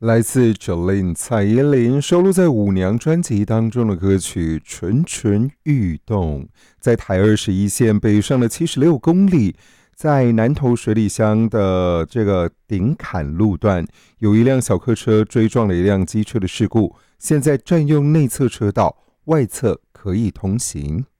来自 Jolin 蔡依林收录在《舞娘》专辑当中的歌曲《蠢蠢欲动》，在台21线北上了76公里，在南投水里乡的这个顶坎路段，有一辆小客车追撞了一辆机车的事故，现在占用内侧车道，外侧可以通行。